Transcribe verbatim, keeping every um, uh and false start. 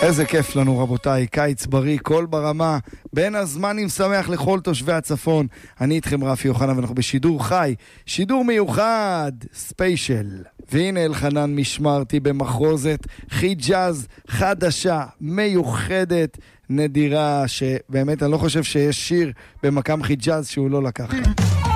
איזה כיף לנו רבותיי, קיץ בריא, כל ברמה, בין הזמנים שמח לכל תושבי הצפון. אני איתכם רפי יוחנן ואנחנו בשידור חי, שידור מיוחד, ספיישל. והנה אלחנן משמרתי במחרוזת חיג'אז חדשה, מיוחדת, נדירה, שבאמת אני לא חושב שיש שיר במקם חיג'אז שהוא לא לקח.